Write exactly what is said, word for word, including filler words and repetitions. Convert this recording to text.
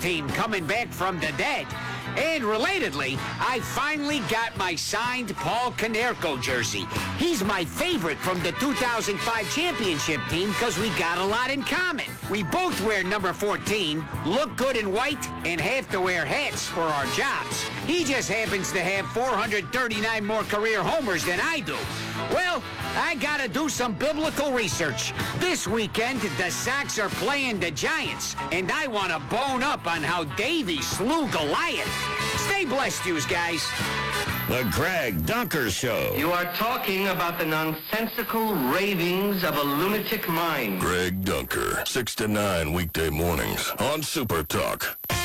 team coming back from the dead. And relatedly, I finally got my signed Paul Konerko jersey. He's my favorite from the two thousand five championship team because we got a lot in common. We both wear number fourteen, look good in white, and have to wear hats for our jobs. He just happens to have four hundred thirty-nine more career homers than I do. Well, I gotta do some biblical research. This weekend, the Sox are playing the Giants, and I want to bone up on how Davey slew Goliath. Stay blessed, yous guys. The Greg Dunker Show. You are talking about the nonsensical ravings of a lunatic mind. Greg Dunker, six to nine weekday mornings on Super Talk.